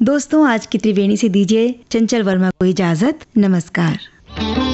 दोस्तों आज की त्रिवेणी से दीजिए चंचल वर्मा को इजाजत। नमस्कार।